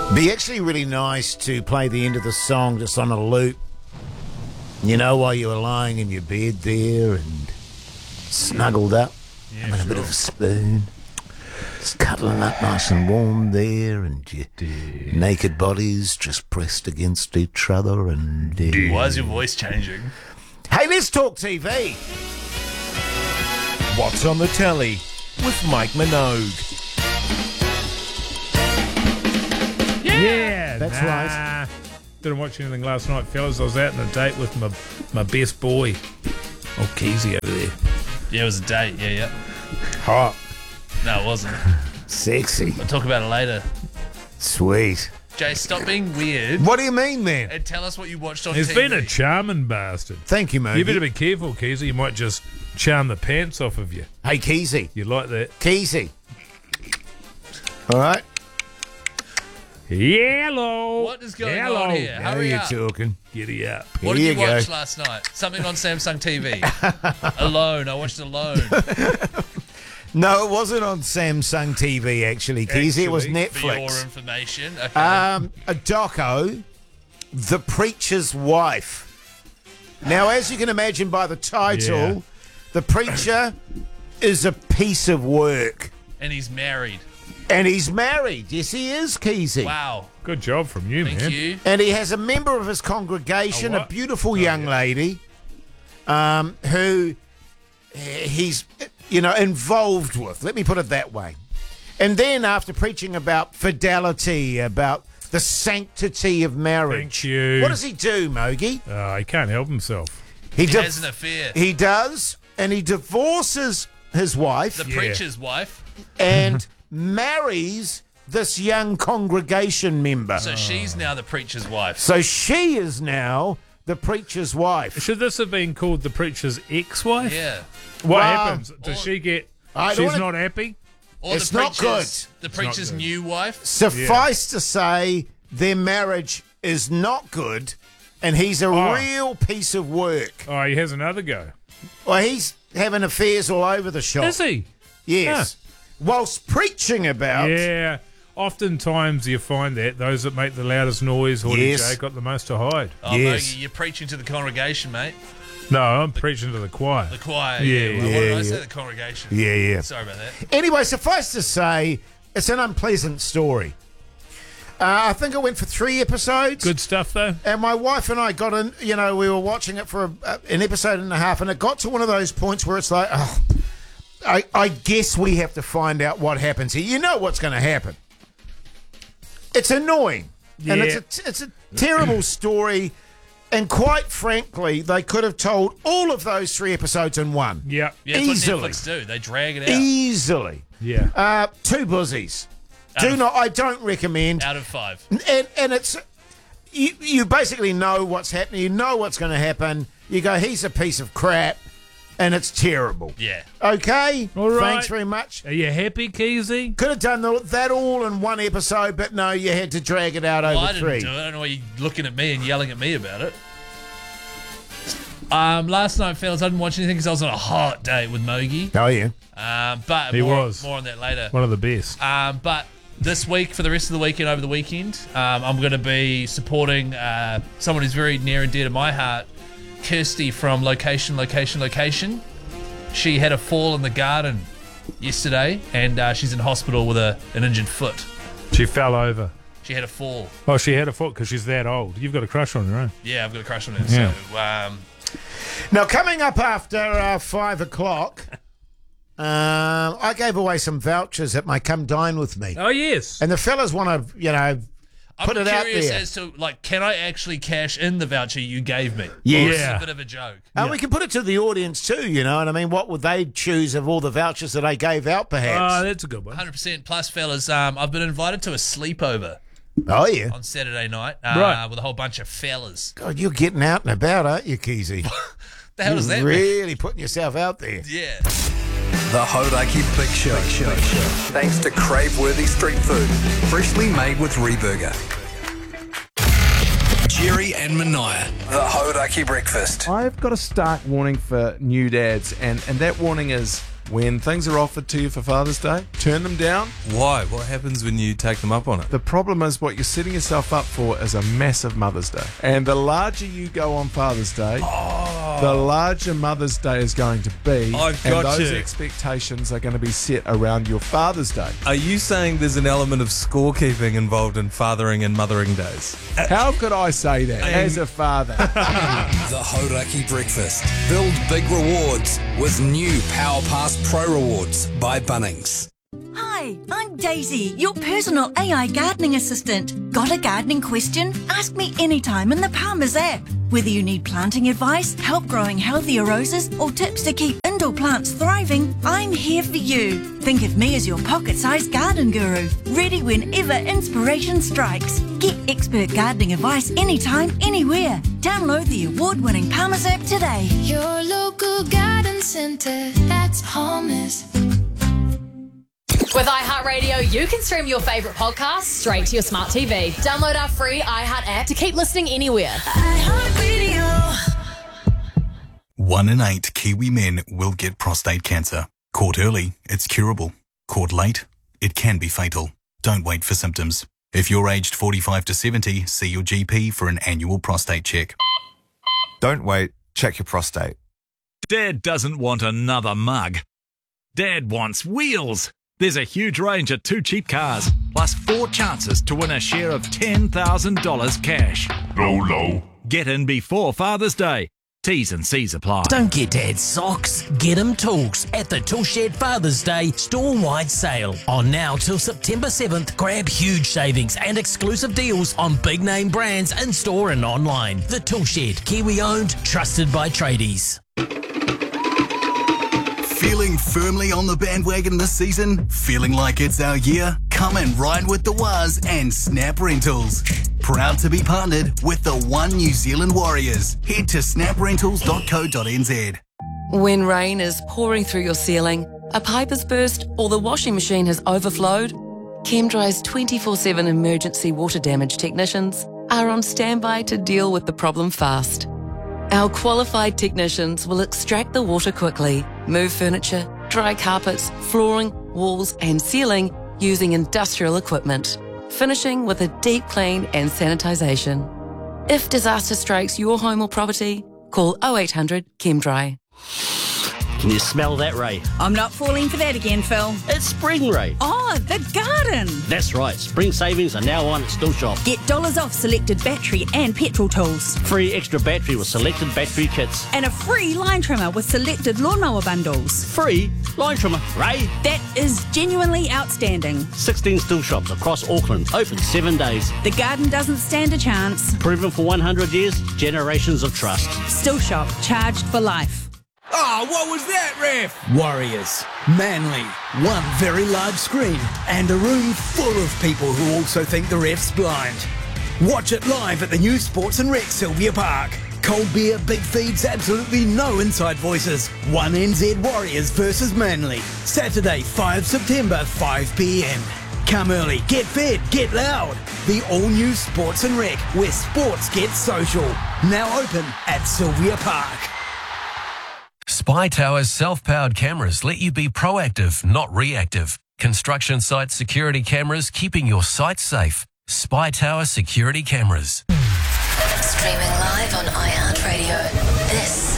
Be actually really nice to play the end of the song just on a loop. You know, while you were lying in your bed there and snuggled up, having a bit of a spoon, just cuddling up nice and warm there, and your naked bodies just pressed against each other. And Why is your voice changing? hey, let's talk TV. What's on the telly with Mike Minogue. Yeah, That's right. Didn't watch anything last night, fellas. I was out on a date with my best boy, old Keezy over there. Yeah, it was a date. Yeah. Hot. No, it wasn't. Sexy. We'll talk about it later. Sweet. Jay, stop being weird What do you mean then? and tell us what you watched on He's TV. been a charming bastard. Thank you, Mogi. You better be careful, Keezy. You might just charm the pants off of you. Hey, Keezy. You like that? Keezy. All right. Yellow. What is going Yellow. on here? Now Hurry you're up. talking. Giddy up. What did Here you you go. watch last night? Something on Samsung TV. Alone. I watched Alone. No, it wasn't on Samsung TV, actually, Keezy. It was Actually, For your Netflix. information. Okay. A doco, The Preacher's Wife. Now, as you can imagine by the title, Yeah. the preacher is a piece of work. and he's married. And he's married. Yes, he is, Keezy. Wow. Good job from you, Thank man. you. And he has a member of his congregation, A a what? beautiful young lady, who he's, involved with. Let me put it that way. And then after preaching about fidelity, about the sanctity of marriage, Thank you. what does he do, Mogi? He can't help himself. He has an affair. He does, and he divorces his wife The preacher's wife. and marries this young congregation member. So she's now the preacher's wife. So she is now the preacher's wife. Should this have been called the preacher's ex-wife? Yeah. What Well, happens? Does she get... I don't She's wanna- not happy? Or It's the not preacher's, good. The preacher's good. new wife. Suffice to say, their marriage is not good, and he's a Oh. real piece of work. Oh, he has another go. Well, he's having affairs all over the shop. Is he? Yes. Whilst preaching about... Yeah. Oftentimes you find that those that make the loudest noise, Haughty Yes. J, got the most to hide. Oh, Yes. no, you're preaching to the congregation, mate. No, I'm preaching to the choir. The choir. Yeah, Well, what did I yeah. say? The congregation. Yeah, yeah. Sorry about that. Anyway, suffice to say, it's an unpleasant story. I think I went for 3 episodes. Good stuff, though. And my wife and I got in, we were watching it for an episode and a half, and it got to one of those points where it's like, I guess we have to find out what happens here. You know what's going to happen. It's annoying. And Yeah. it's a terrible story. And quite frankly, they could have told all of those 3 episodes in one. Yeah. Yeah, that's Easily. what Netflix do. They drag it out. Easily. Yeah. 2 bussies. Out of- I don't recommend. Out of 5. And it's you basically know what's happening. You know what's going to happen. You go, he's a piece of crap, and it's terrible. Yeah. Okay. All right. Thanks very much. Are you happy, Keezy? Could have done that all in one episode, but no, you had to drag it out Well, over I didn't 3. do it. I don't know why you're looking at me and yelling at me about it. Last night, fellas, I didn't watch anything because I was on a hot date with Mogi. Oh yeah. But He more, was. more on that later. One of the best. But this week, for the rest of the weekend, over the weekend, I'm going to be supporting someone who's very near and dear to my heart, Kirsty from Location. She had a fall in the garden yesterday, and she's in hospital with an injured foot. She fell over. She had a fall. Oh, she had a foot because she's that old. You've got a crush on her, eh? Yeah, I've got a crush on her. Yeah. So, Now coming up after 5 o'clock, I gave away some vouchers at my Come Dine With Me, Oh, yes. and the fellas want to, put I'm it out curious there. as to, can I actually cash in the voucher you gave me? Yes. Or is it Yeah. a bit of a joke? And we can put it to the audience too, and I mean, what would they choose of all the vouchers that I gave out, perhaps? Oh, that's a good one. 100% plus, fellas. I've been invited to a sleepover Oh, yeah. on Saturday night Right. with a whole bunch of fellas. God, you're getting out and about, aren't you, Keezy? The hell does that mean? Really putting yourself out there. Yeah. The Hodaki Big Show. Thanks to crave-worthy street food, freshly made with Reburger. Jerry and Mania. The Hodaki Breakfast. I've got a stark warning for new dads, and that warning is when things are offered to you for Father's Day, turn them down. Why? What happens when you take them up on it? The problem is what you're setting yourself up for is a massive Mother's Day. And the larger you go on Father's Day, the larger Mother's Day is going to be. I've and got those you. expectations are going to be set around your Father's Day. Are you saying there's an element of scorekeeping involved in fathering and mothering days? How could I say that as a father? The Hauraki Breakfast. Build big rewards with new Power Pass Pro Rewards by Bunnings. Hi, I'm Daisy, your personal AI gardening assistant. Got a gardening question? Ask me anytime in the Palmer's app. Whether you need planting advice, help growing healthier roses, or tips to keep indoor plants thriving, I'm here for you. Think of me as your pocket-sized garden guru, ready whenever inspiration strikes. Get expert gardening advice anytime, anywhere. Download the award-winning Palmer's app today. Your local garden centre, that's Palmer's. With iHeartRadio, you can stream your favourite podcasts straight to your smart TV. Download our free iHeart app to keep listening anywhere. iHeartRadio. 1 in 8 Kiwi men will get prostate cancer. Caught early, it's curable. Caught late, it can be fatal. Don't wait for symptoms. If you're aged 45 to 70, see your GP for an annual prostate check. Don't wait, check your prostate. Dad doesn't want another mug. Dad wants wheels. There's a huge range of 2 cheap cars, plus 4 chances to win a share of $10,000 cash. No. Get in before Father's Day. T's and C's apply. Don't get Dad socks, get him tools at the Tool Shed Father's Day store-wide sale. On now till September 7th, grab huge savings and exclusive deals on big-name brands in-store and online. The Tool Shed, Kiwi-owned, trusted by tradies. Feeling firmly on the bandwagon this season? Feeling like it's our year? Come and ride with the Waz and Snap Rentals. Proud to be partnered with the One New Zealand Warriors. Head to snaprentals.co.nz. When rain is pouring through your ceiling, a pipe has burst, or the washing machine has overflowed, ChemDry's 24/7 emergency water damage technicians are on standby to deal with the problem fast. Our qualified technicians will extract the water quickly, move furniture, dry carpets, flooring, walls and ceiling using industrial equipment, finishing with a deep clean and sanitisation. If disaster strikes your home or property, call 0800 ChemDry. Can you smell that, Ray? I'm not falling for that again, Phil. It's spring, Ray. Oh, the garden. That's right. Spring savings are now on at Still Shop. Get dollars off selected battery and petrol tools. Free extra battery with selected battery kits. And a free line trimmer with selected lawnmower bundles. Free line trimmer, Ray. That is genuinely outstanding. 16 Still Shops across Auckland. Open 7 days. The garden doesn't stand a chance. Proven for 100 years. Generations of trust. Still Shop. Charged for life. Oh, what was that, ref? Warriors. Manly. One very large screen and a room full of people who also think the ref's blind. Watch it live at the new Sports and Rec Sylvia Park. Cold beer, big feeds, absolutely no inside voices. 1NZ Warriors versus Manly. Saturday, 5 September, 5 p.m. Come early, get fed, get loud. The all-new Sports and Rec, where sports get social. Now open at Sylvia Park. Spy Tower's self-powered cameras let you be proactive, not reactive. Construction site security cameras keeping your site safe. Spy Tower security cameras. Streaming live on iHeartRadio. This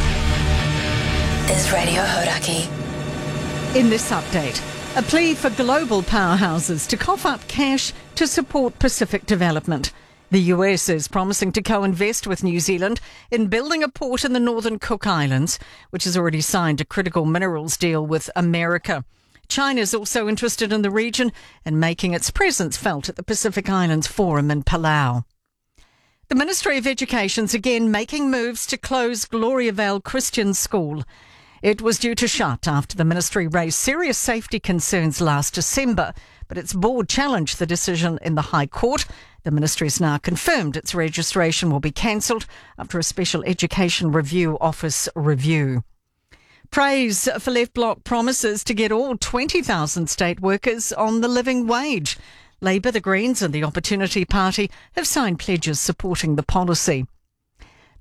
is Radio Hauraki. In this update, a plea for global powerhouses to cough up cash to support Pacific development. The US is promising to co-invest with New Zealand in building a port in the Northern Cook Islands, which has already signed a critical minerals deal with America. China is also interested in the region and making its presence felt at the Pacific Islands Forum in Palau. The Ministry of Education's again making moves to close Gloriavale Christian School. It was due to shut after the ministry raised serious safety concerns last December, but its board challenged the decision in the High Court. The ministry has now confirmed its registration will be cancelled after a Special Education Review Office review. Praise for Left Bloc promises to get all 20,000 state workers on the living wage. Labour, the Greens and the Opportunity Party have signed pledges supporting the policy.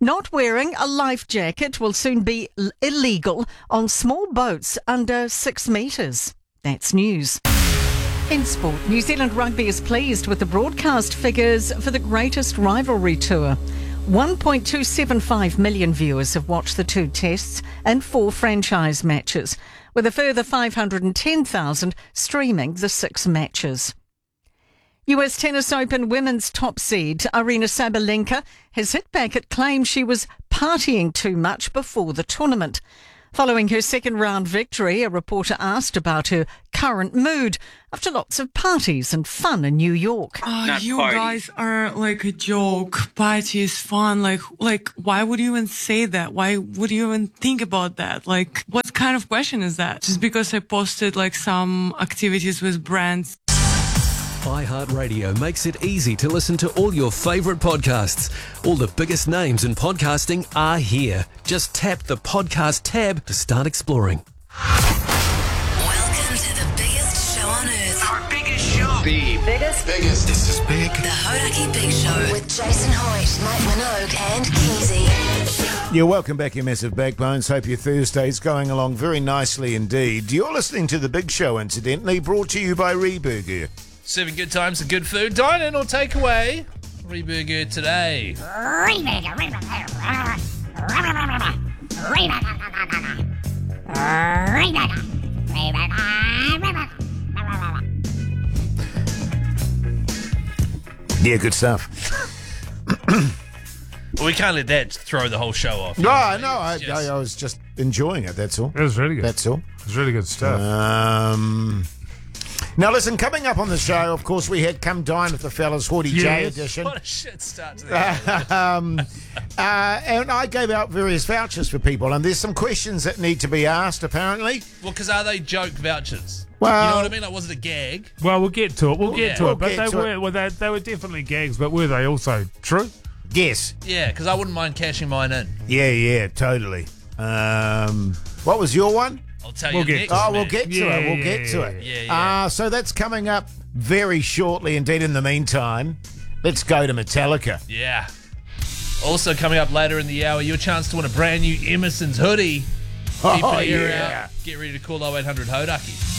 Not wearing a life jacket will soon be illegal on small boats under 6 metres. That's news. In sport, New Zealand Rugby is pleased with the broadcast figures for the Greatest Rivalry Tour. 1.275 million viewers have watched the 2 tests and 4 franchise matches, with a further 510,000 streaming the 6 matches. US Tennis Open women's top seed Aryna Sabalenka has hit back at claims she was partying too much before the tournament. Following her second round victory, a reporter asked about her current mood after lots of parties and fun in New York. You guys are like a joke. Party is fun. Like, why would you even say that? Why would you even think about that? Like, what kind of question is that? Just because I posted like some activities with brands. iHeartRadio makes it easy to listen to all your favourite podcasts. All the biggest names in podcasting are here. Just tap the podcast tab to start exploring. Welcome to the biggest show on earth. Our biggest show. The biggest. This is big. The Hodaki Big Show with Jason Hoyt, Mike Minogue, and Keezy. You're welcome back, you massive backbones. Hope your Thursday's going along very nicely indeed. You're listening to The Big Show, incidentally, brought to you by Reburger. 7 good times and good food. Dine in or take away. Reburger today. Yeah, good stuff. Well, we can't let that throw the whole show off. No, I was just enjoying it, that's all. It was really good. That's all. It was really good stuff. Now, listen, coming up on the show, of course, we had Come Dine with the Fellas, Haughty J edition. What a shit start to that. And I gave out various vouchers for people, and there's some questions that need to be asked, apparently. Well, because are they joke vouchers? Well, you know what I mean? Like, was it a gag? Well, we'll get to it. We'll get to it. But get to they were definitely gags, but were they also true? Yes. Yeah, because I wouldn't mind cashing mine in. Yeah, totally. What was your one? I'll tell you next. We'll get to it. We'll get to it. Yeah. So that's coming up very shortly indeed. In the meantime, let's go to Metallica. Yeah. Also coming up later in the hour, your chance to win a brand new Emerson's hoodie. Keep an ear out. Get ready to call 0800 Hodaki.